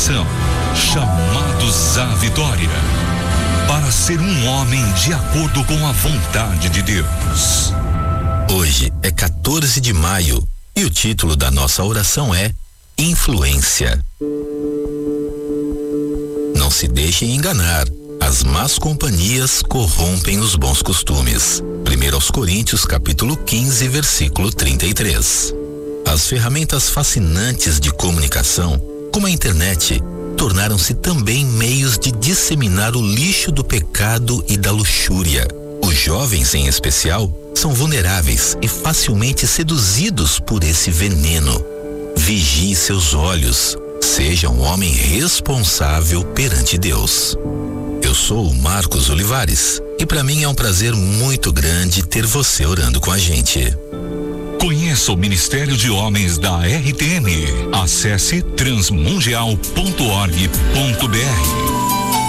coração, chamados à vitória, para ser um homem de acordo com a vontade de Deus. Hoje é 14 de maio e o título da nossa oração é Influência. Não se deixem enganar. As más companhias corrompem os bons costumes. 1 Coríntios capítulo 15, versículo 33. As ferramentas fascinantes de comunicação, como a internet, tornaram-se também meios de disseminar o lixo do pecado e da luxúria. Os jovens, em especial, são vulneráveis e facilmente seduzidos por esse veneno. Vigie seus olhos. Seja um homem responsável perante Deus. Eu sou o Marcos Olivares e para mim é um prazer muito grande ter você orando com a gente. Conheça o Ministério de Homens da RTM. Acesse transmundial.org.br.